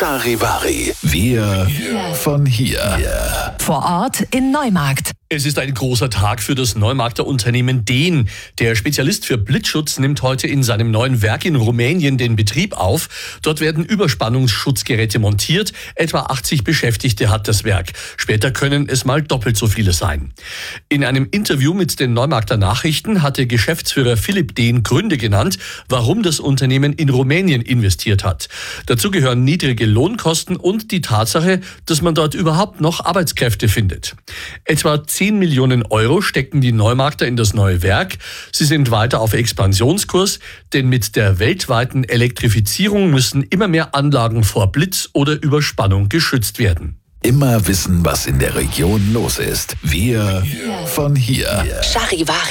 Charivari. Wir von hier. Vor Ort in Neumarkt. Es ist ein großer Tag für das Neumarkter Unternehmen Dehn. Der Spezialist für Blitzschutz nimmt heute in seinem neuen Werk in Rumänien den Betrieb auf. Dort werden Überspannungsschutzgeräte montiert. Etwa 80 Beschäftigte hat das Werk. Später können es mal doppelt so viele sein. In einem Interview mit den Neumarkter Nachrichten hatte Geschäftsführer Philipp Dehn Gründe genannt, warum das Unternehmen in Rumänien investiert hat. Dazu gehören niedrige Lohnkosten und die Tatsache, dass man dort überhaupt noch Arbeitskräfte findet. Etwa 10 Millionen Euro stecken die Neumarkter in das neue Werk. Sie sind weiter auf Expansionskurs, denn mit der weltweiten Elektrifizierung müssen immer mehr Anlagen vor Blitz oder Überspannung geschützt werden. Immer wissen, was in der Region los ist. Wir von hier. Charivari.